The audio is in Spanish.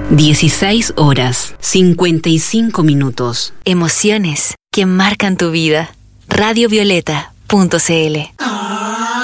16 horas, 55 minutos. Emociones que marcan tu vida. Radiovioleta.cl